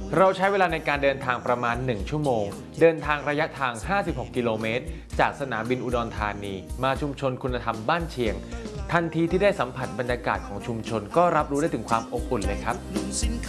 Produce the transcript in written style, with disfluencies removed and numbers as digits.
เราใช้เวลาในการเดินทางประมาณ1 ชั่วโมงเดินทางระยะทาง56 กิโลเมตรจากสนามบินอุดรธานีมาชุมชนคุณธรรมบ้านเชียงทันทีที่ได้สัมผัสบรรยากาศของชุมชนก็รับรู้ได้ถึงความอบอุ่นเลยครับ